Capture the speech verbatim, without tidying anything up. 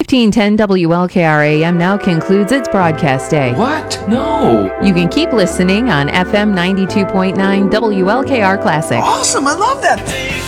fifteen ten W L K R A M now concludes its broadcast day. What? No. You can keep listening on F M ninety-two point nine W L K R Classic. Awesome, I love that thing.